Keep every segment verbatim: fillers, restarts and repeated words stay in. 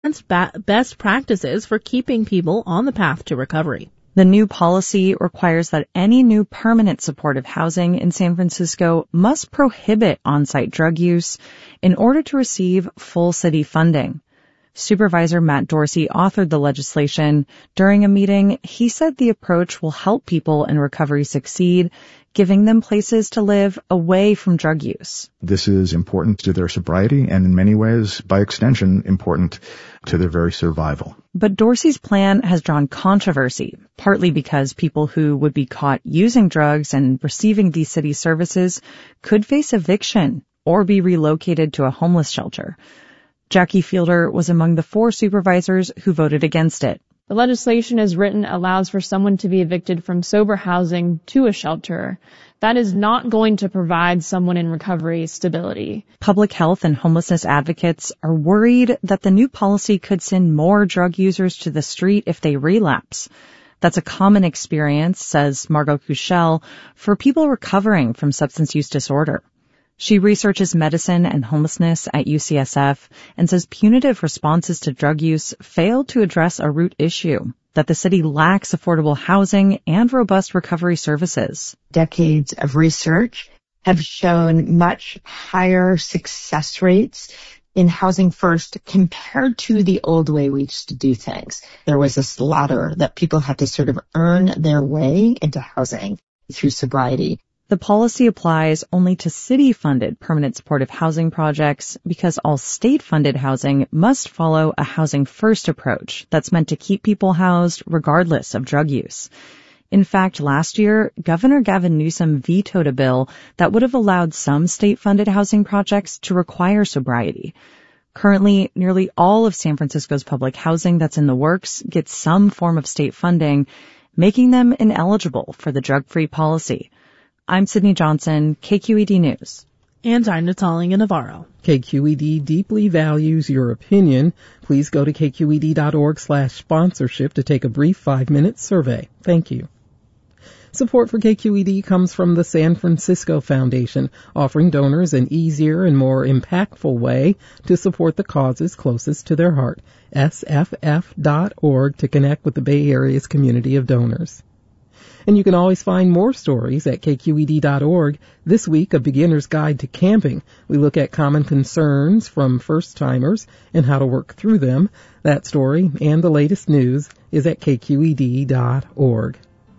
best practices for keeping people on the path to recovery. The new policy requires that any new permanent supportive housing in San Francisco must prohibit on-site drug use in order to receive full city funding. Supervisor Matt Dorsey authored the legislation. During a meeting, he said the approach will help people in recovery succeed, giving them places to live away from drug use. This is important to their sobriety and in many ways, by extension, important to their very survival. But Dorsey's plan has drawn controversy, partly because people who would be caught using drugs and receiving these city services could face eviction or be relocated to a homeless shelter. Jackie Fielder was among the four supervisors who voted against it. The legislation as written allows for someone to be evicted from sober housing to a shelter. That is not going to provide someone in recovery stability. Public health and homelessness advocates are worried that the new policy could send more drug users to the street if they relapse. That's a common experience, says Margot Kuchel, for people recovering from substance use disorder. She researches medicine and homelessness at U C S F and says punitive responses to drug use fail to address a root issue, that the city lacks affordable housing and robust recovery services. Decades of research have shown much higher success rates in housing first compared to the old way we used to do things. There was this ladder that people had to sort of earn their way into housing through sobriety. The policy applies only to city-funded permanent supportive housing projects because all state-funded housing must follow a housing-first approach that's meant to keep people housed regardless of drug use. In fact, last year, Governor Gavin Newsom vetoed a bill that would have allowed some state-funded housing projects to require sobriety. Currently, nearly all of San Francisco's public housing that's in the works gets some form of state funding, making them ineligible for the drug-free policy. I'm Sydney Johnson, K Q E D News. And I'm Natalia Navarro. K Q E D deeply values your opinion. Please go to kqed.org slash sponsorship to take a brief five-minute survey. Thank you. Support for K Q E D comes from the San Francisco Foundation, offering donors an easier and more impactful way to support the causes closest to their heart. S F F dot org to connect with the Bay Area's community of donors. And you can always find more stories at k q e d dot org. This week, a beginner's guide to camping. We look at common concerns from first-timers and how to work through them. That story and the latest news is at k q e d dot org.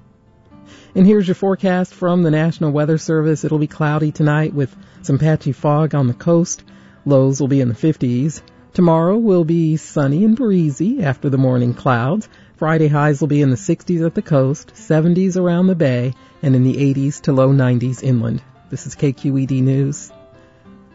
And here's your forecast from the National Weather Service. It'll be cloudy tonight with some patchy fog on the coast. Lows will be in the fifties. Tomorrow will be sunny and breezy after the morning clouds. Friday highs will be in the sixties at the coast, seventies around the bay, and in the eighties to low nineties inland. This is K Q E D News.